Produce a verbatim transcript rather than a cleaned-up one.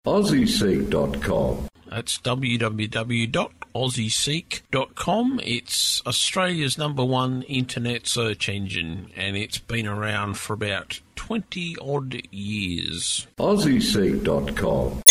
Aussie Seek dot com. That's w w w dot aussie seek dot com. It's Australia's number one internet search engine, and it's been around for about twenty odd years. Aussie Seek dot com.